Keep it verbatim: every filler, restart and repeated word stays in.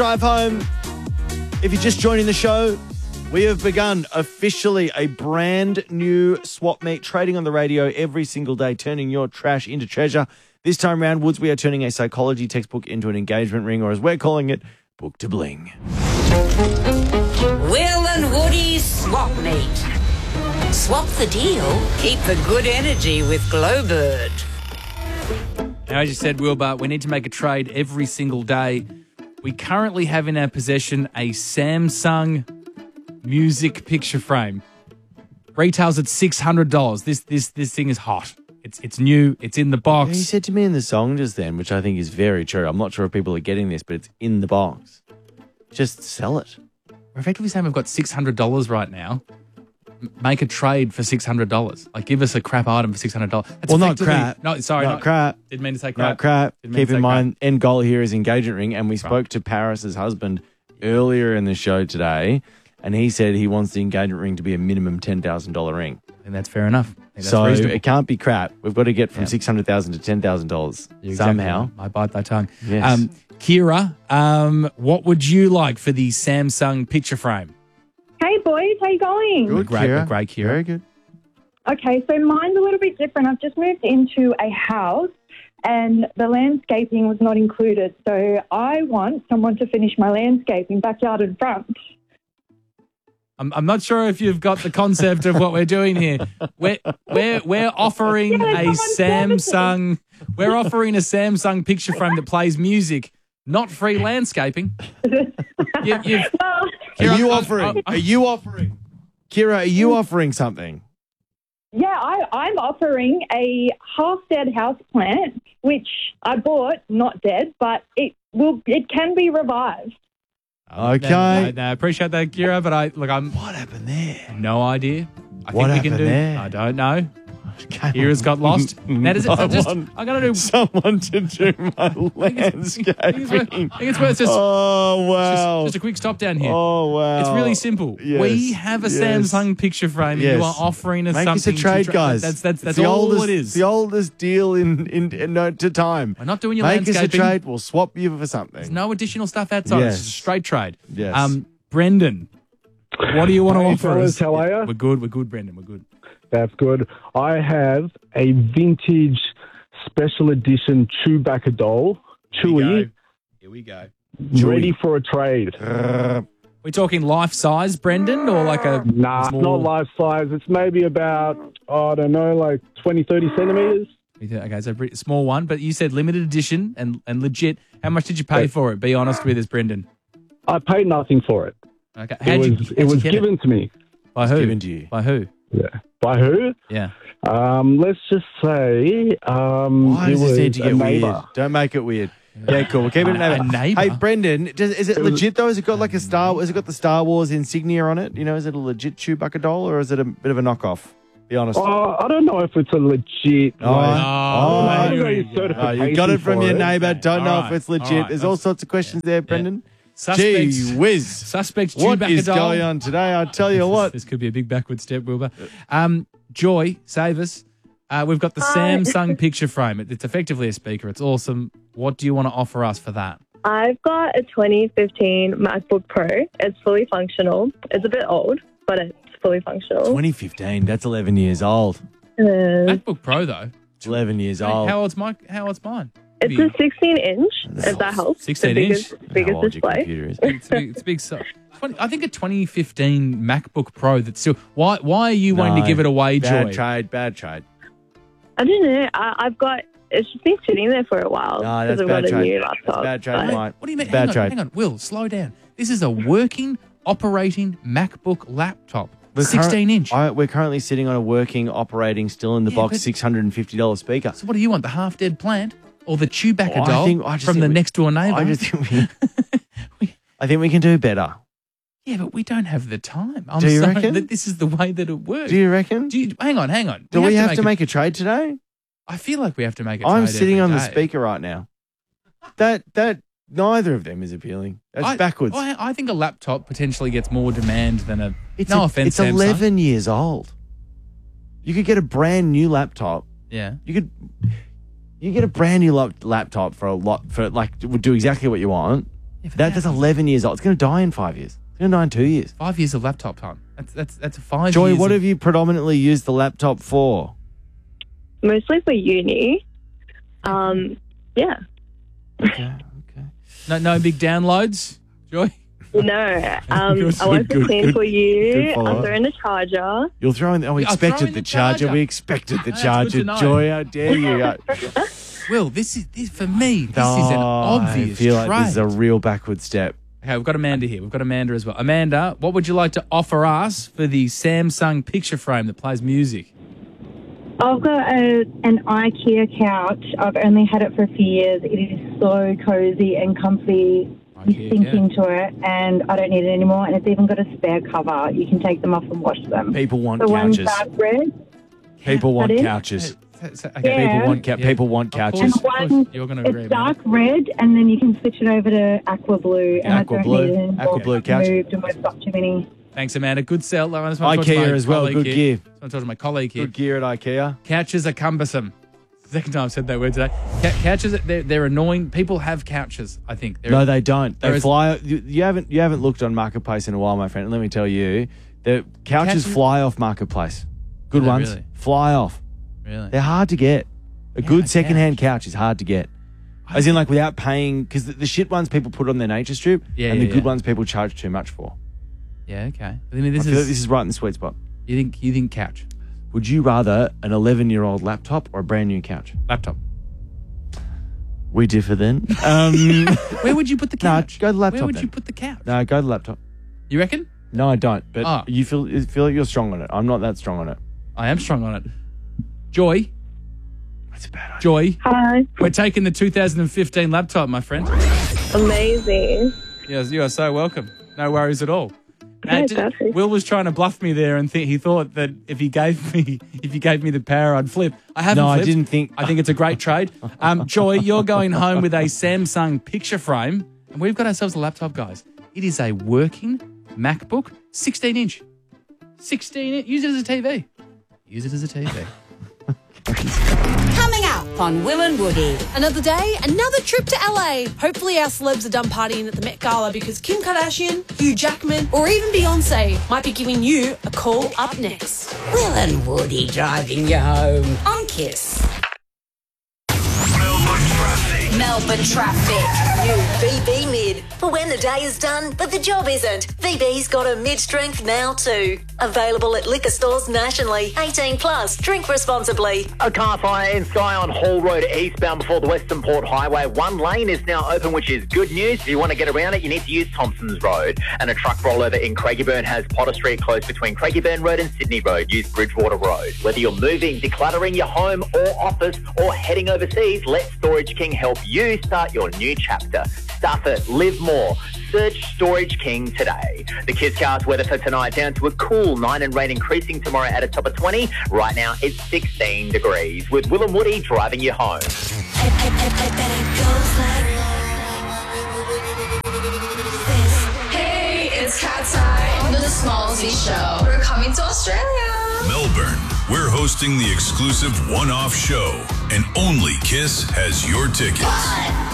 Drive home. If you're just joining the show, we have begun officially a brand new swap meet, trading on the radio every single day, turning your trash into treasure. This time round, Woods, we are turning a psychology textbook into an engagement ring, or as we're calling it, book to bling. Will and Woody's swap meet. Swap the deal, keep the good energy with Glowbird. Now, as you said, Wilbur, we need to make a trade every single day. We currently have in our possession a Samsung music picture frame. Retails at six hundred dollars. This this this thing is hot. It's it's new. It's in the box. You said to me in the song just then, which I think is very true. I'm not sure if people are getting this, but it's in the box. Just sell it. We're effectively saying we've got six hundred dollars right now. Make a trade for six hundred dollars. Like, give us a crap item for six hundred dollars. Well, not crap. No, sorry. Not, not crap. Didn't mean to say crap. Not crap. Didn't mean Keep to say in mind, crap. end goal here is engagement ring, and we spoke Right. to Paris's husband earlier in the show today, and he said he wants the engagement ring to be a minimum ten thousand dollars ring. And that's fair enough. I think that's So reasonable. it can't be crap. We've got to get from Yeah. six hundred thousand dollars to ten thousand dollars You're exactly somehow. right. I bite thy tongue. Yes. Um, Kira, um, what would you like for the Samsung picture frame? Hey boys, how you going? Good, Great, Kira. great, Kira. Very good. Okay, so mine's a little bit different. I've just moved into a house and the landscaping was not included. So I want someone to finish my landscaping, backyard and front. I'm, I'm not sure if you've got the concept of what we're doing here. We're we're we're offering Yeah, a someone Samsung. We're offering a Samsung picture frame that plays music, not free landscaping. You, you've, Well, Kira, Are you I- offering? I- Are you offering? Kira, are you offering something? yeah, I, I'm offering a half-dead house plant, which I bought, not dead, but it will. It can be revived. Okay. No, no, no, I appreciate that, Kira, but I look. I'm What happened there? no idea. I What think we can happened do. there? I don't know. Okay. Kira's got lost. Now, does it, I just, want I'm going to do. someone to do my I think it's worth- landscaping. I think it's worth just, Oh wow! just, just a quick stop down here. Oh wow! It's really simple. Yes, We have a yes. Samsung picture frame, and Yes. you are offering us Make us something. a trade, to tra- guys. That's that's It's that's the all oldest, it is. The oldest deal in in, in no to time. We're not doing your Make us a landscaping. trade. We'll swap you for something. There's no additional stuff outside. Yes. It's just a straight trade. Yes. Um, Brendan, what do you want to Hey, offer fellas, us? how are ya? We're good. We're good, Brendan. We're good. That's good. I have a vintage special edition Chewbacca doll, Chewie, Here we go. ready for a trade. Uh, We're talking life size, Brendan, or like a Nah, small... not life size. It's maybe about, oh, I don't know, like twenty, thirty centimetres. Okay, so a small one, but you said limited edition and, and legit. How much did you pay for it? Be honest with us, Brendan. I paid nothing for it. Okay, It how'd was, you, it how'd you was get given to me. By who? given to you. By who? Yeah. By who? Yeah. Um, let's just say um, Why it does was this need to a get neighbour. weird? Don't make it weird. Yeah, cool. We'll keep it a A- neighbor. a neighbour? Hey, Brendan, does, is it legit though? Has it got like a Star? Has it got the Star Wars insignia on it? You know, is it a legit Chewbacca doll or is it a bit of a knockoff? Be honest. Oh, I don't know if it's a legit. Oh, like, oh, I don't know maybe. your Oh, certification you got it from for your it. neighbour. Don't know All if it's right, legit. all right. There's all sorts of questions there, Brendan. Suspects. Gee whiz. Suspect What Chewbacca is doll. going on today? I tell you what. This could be a big backward step, Wilbur. Um, Joy, save us. Uh, we've got the Hi. Samsung picture frame. It, it's effectively a speaker. It's awesome. What do you want to offer us for that? I've got a twenty fifteen MacBook Pro. It's fully functional. It's a bit old, but it's fully functional. twenty fifteen. That's eleven years old. Uh, MacBook Pro, though. It's eleven years Hey, old. How old's my? How old's mine? it's a sixteen inch, if that helps. sixteen the inch? biggest, biggest How old your display. computer is. It's a big. It's a big so- twenty, I think a twenty fifteen MacBook Pro. That's still. Why? Why are you wanting to No, give it away, Bad Joy? trade. Bad trade. I don't know. I, I've got. It's just been sitting there for a while No, because that's I've bad got a trade. new That's laptop. bad trade, but- mate. What do you mean? Bad Hang on, trade. hang on, Will, slow down. This is a working, operating MacBook laptop, We're sixteen curr- inch. I, we're currently sitting on a working, operating, still in the Yeah, box, but- six hundred and fifty dollars speaker. So what do you want? The half dead plant or the Chewbacca Oh, I doll think- I just from think the we- next door neighbour? I just think we, I think we can do better. Yeah, but we don't have the time. I'm Do you sorry reckon? that this is the way that it works. Do you reckon? Do you, hang on, hang on. Do we have to a- make a trade today? I feel like we have to make a I'm trade sitting every on the day. speaker right now. That that neither of them is appealing. That's I, backwards. I, I think a laptop potentially gets more demand than a. it's no a- offense, It's Samsung. eleven years old. You could get a brand new laptop. Yeah. You could you get a brand new lap- laptop for a lot for like would do exactly what you want Yeah, but That, that's eleven years old. It's going to die in five years. It's going to die in two years. Five years of laptop time. That's that's that's five Joy, years. what of- have you predominantly used the laptop for? Mostly for uni. Um, yeah. Okay, okay. No, no big downloads, Joy? No. Um, Good, I work good, for Clean good, for good You. follow-up. I'm throwing the charger. You'll throw in. Oh, we Yeah, I'll expected throw in the the charger. charger. We expected the That's charger. good to know. Joy, how dare you? Will, this is this for me. This oh, is an obvious I feel like this is a trade. real backward step. Okay, we've got Amanda here. We've got Amanda as well. Amanda, what would you like to offer us for the Samsung picture frame that plays music? I've got a, an IKEA couch. I've only had it for a few years. It is so cozy and comfy. You IKEA sink couch. into it, and I don't need it anymore. And it's even got a spare cover. You can take them off and wash them. People want The one's couches. dark red, People want Pardon? couches. So- so- Yeah. People want ca- Yeah. people want Of course, couches. of course, One- You're going to agree. it's dark Amanda. red, and then you can switch it over to aqua blue. And Aqua I don't blue. need it anymore. Aqua blue I've couch. Moved, and we've got too many. Thanks, Amanda. Good sell. I just want to talk to IKEA my as well. colleague Good here. gear. I just want to talk to my colleague here. Good gear at IKEA. Couches are cumbersome. Second time I've said that word today. Ca- couches, they're, they're annoying. People have couches, I think. They're, No, they don't. They there is- fly. You, you haven't. You haven't looked on Marketplace in a while, my friend. And let me tell you, the couches Couches- fly off Marketplace. Good Do they ones really? fly off. Really? They're hard to get. A Yeah, good I secondhand couch is hard to get. As in, like, without paying, because the, the shit ones people put on their nature strip, Yeah, and yeah, the good yeah. ones people charge too much for. Yeah, okay. I mean, I this feel is, like this is right in the sweet spot. you think you think couch, Would you rather an eleven-year-old laptop or a brand new couch? laptop. We differ then. Um, Where would you put the No, couch? go the laptop Where would then. you put the couch? no, go to the laptop. You reckon? No, I don't. But Ah. you feel you feel like you're strong on it. I'm not that strong on it. I am strong on it. Joy, That's a bad idea. Joy, Hi. we're taking the two thousand fifteen laptop, my friend. Amazing. Yes, you are so welcome. No worries at all. Uh, Yeah, did- perfect. Will was trying to bluff me there and think he thought that if he gave me if he gave me the power, I'd flip. I haven't. No, I flipped. didn't think- I think it's a great trade. Um, Joy, you're going home with a Samsung picture frame, and we've got ourselves a laptop, guys. It is a working MacBook, sixteen inch, sixteen. inch. Use it as a T V. Use it as a T V. Coming up on Will and Woody. Another day, another trip to L A. Hopefully our celebs are done partying at the Met Gala because Kim Kardashian, Hugh Jackman, or even Beyonce might be giving you a call up next. Will and Woody driving you home on Kiss. Melbourne traffic. Melbourne traffic. New V B Mid. For when the day is done, but the job isn't. V B's got a mid-strength now too. Available at liquor stores nationally. eighteen plus. Drink responsibly. A car fire in Skye on Hall Road eastbound before the Western Port Highway. One lane is now open, which is good news. If you want to get around it, you need to use Thompson's Road. And a truck rollover in Craigieburn has Potter Street closed between Craigieburn Road and Sydney Road. Use Bridgewater Road. Whether you're moving, decluttering your home or office, or heading overseas, let Storage King help you start your new chapter. Stuff it. Live more. Search Storage King today. The Kiss Cast weather for tonight down to a cool nine and rain increasing tomorrow at a top of twenty. Right now it's sixteen degrees with Will and Woody driving you home. Hey, it's Cat's Eye on the Smallsy Show. We're coming to Australia. Melbourne, we're hosting the exclusive one-off show, and only Kiss has your tickets.